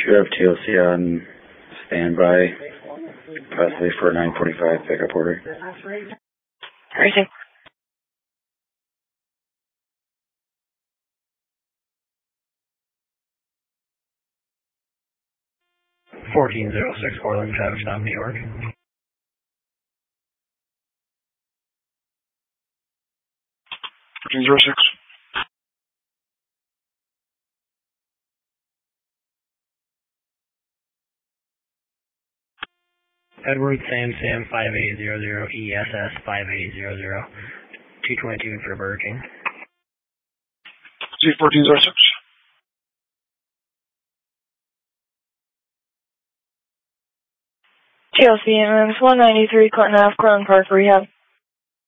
Should have TLC on standby, possibly for a 9:45 pickup order. Racing. 1406 Portland, Shadow New York. Edward Sam 5800 ESS 5800 222 for Burger King. Z1406. TLC, 193 Clinton Ave, Crown Park Rehab.